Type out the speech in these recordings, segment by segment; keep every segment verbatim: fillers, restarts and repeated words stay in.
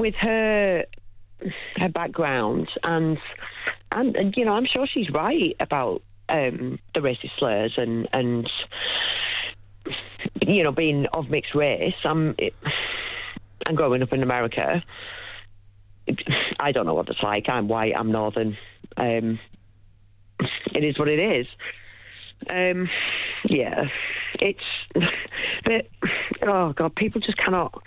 with her her background, and, and and you know, I'm sure she's right about um, the racist slurs and and you know, being of mixed race. I'm it, and growing up in America, I don't know what it's like. I'm white. I'm northern. Um, it is what it is. Um, yeah, it's. But, oh God, people just cannot.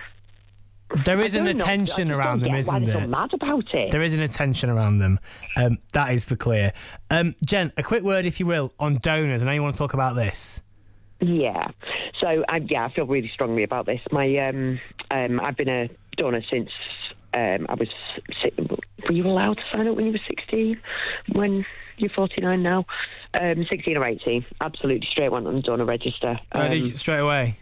There is an attention around them, isn't there? Why they're so mad about it? There is an attention around them. Um, that is for clear. Um, Jen, a quick word, if you will, on donors. I know you want to talk about this. Yeah. So, I, yeah, I feel really strongly about this. My, um, um, I've been a donor since um, I was. Were you allowed to sign up when you were sixteen? When you're forty-nine now, um, sixteen or eighteen? Absolutely straight went on the donor register. Um, oh, did you, straight away?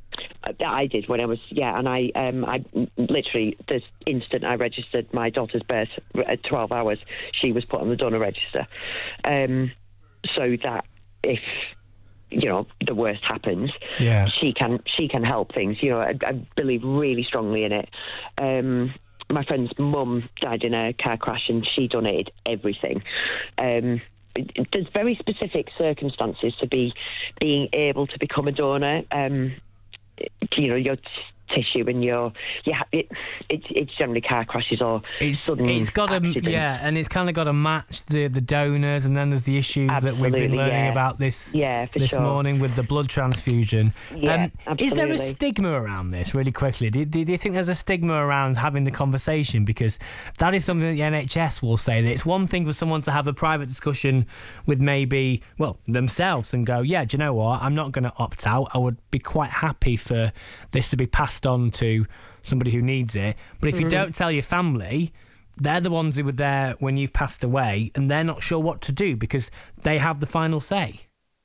I did when I was, yeah, and I, um, I literally, this instant I registered my daughter's birth, at twelve hours, she was put on the donor register. Um, so that if, you know, the worst happens, yeah. she can she can help things. You know, I, I believe really strongly in it. Um, my friend's mum died in a car crash and she donated everything. Um, there's very specific circumstances to be being able to become a donor. Um, you know, your t- tissue and your yeah, it, it it's generally car crashes or it's, sudden it's got accidents. to yeah, and it's kind of got to match the the donors, and then there's the issues Absolutely, that we've been learning yeah. about this yeah, for this sure. morning with the blood transfusion. Yeah, um, is there a stigma around this? Really quickly, do, do, do you think there's a stigma around having the conversation? Because that is something that the N H S will say, that it's one thing for someone to have a private discussion with maybe well themselves and go, yeah, do you know what? I'm not going to opt out. I would be quite happy for this to be passed on to somebody who needs it. But if mm-hmm. you don't tell your family, they're the ones who were there when you've passed away, and they're not sure what to do because they have the final say.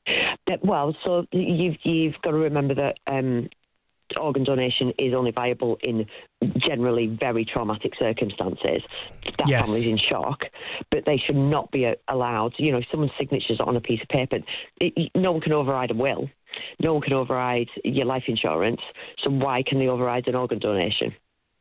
Well, so you've you've got to remember that um, organ donation is only viable in generally very traumatic circumstances. That yes. family's in shock, but they should not be allowed. You know, if someone's signature's on a piece of paper, it, no one can override a will. No one can override your life insurance. So why can they override an organ donation?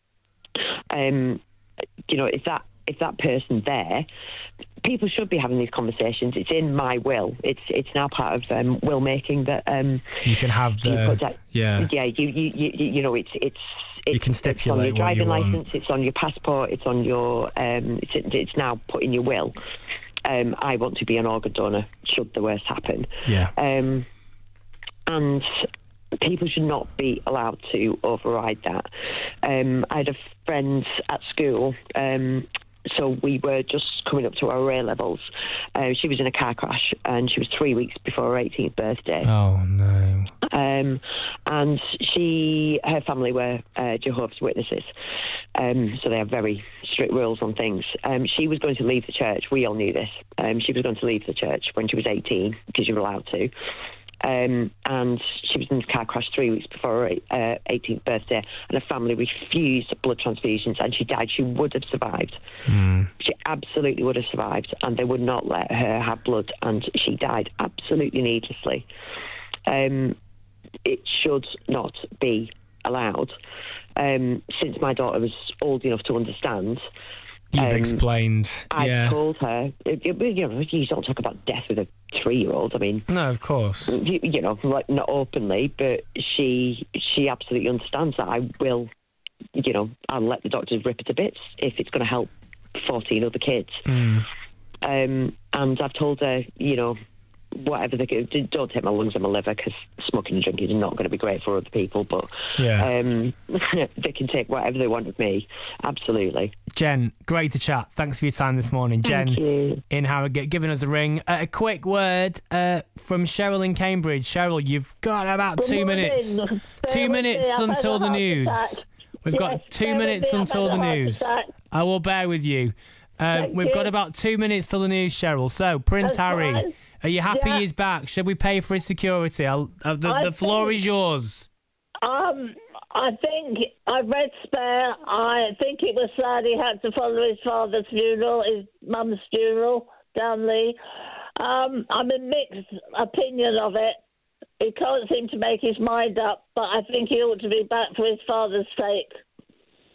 Um, you know, if that if that person's there, people should be having these conversations. It's in my will. It's it's now part of um, will making that um, you can have the that, yeah yeah you you, you you know it's it's. It's, you can stipulate it's on your driving what you license. want. It's on your passport. It's on your. Um, it's it's now put in your will. Um, I want to be an organ donor. Should the worst happen. Yeah. Um, and people should not be allowed to override that. Um, I had a friend at school. Um, So we were just coming up to our A levels. Uh, she was in a car crash and she was three weeks before her eighteenth birthday. Oh, no. Um, and she, her family were uh, Jehovah's Witnesses. Um, so they have very strict rules on things. Um, she was going to leave the church. We all knew this. Um, she was going to leave the church when she was eighteen because you were allowed to. Um, and she was in a car crash three weeks before her uh, eighteenth birthday, and her family refused blood transfusions, and she died. She would have survived. Mm. She absolutely would have survived, and they would not let her have blood, and she died absolutely needlessly. Um, it should not be allowed. Um, since my daughter was old enough to understand, You've um, explained. I yeah. told her, it, it, you know, you don't talk about death with a three-year-old. I mean, no, of course. You, you know, like not openly, but she she absolutely understands that. I will, you know, I'll let the doctors rip it to bits if it's going to help fourteen other kids. Mm. Um, and I've told her, you know, whatever they can, don't take my lungs and my liver because smoking and drinking is not going to be great for other people, but yeah. um, they can take whatever they want of me. Absolutely. Jen, great to chat. Thanks for your time this morning. Thank Jen you. in Harrogate, giving us a ring. Uh, a quick word uh, from Cheryl in Cambridge. Cheryl, you've got about Good two morning. minutes. Bear Two minutes me, until the heart news. attack. We've Yes, got two bear minutes with me, until I've the had a heart news. attack. I will bear with you. Um, Thank we've you. got about two minutes till the news, Cheryl. So, Prince That's Harry, fine. are you happy Yeah. he's back? Should we pay for his security? I'll, uh, the, I the floor think- is yours. Um, I think I read Spare. I think it was sad he had to follow his father's funeral, his mum's funeral down Lee. Um, I'm in mixed opinion of it. He can't seem to make his mind up, but I think he ought to be back for his father's sake.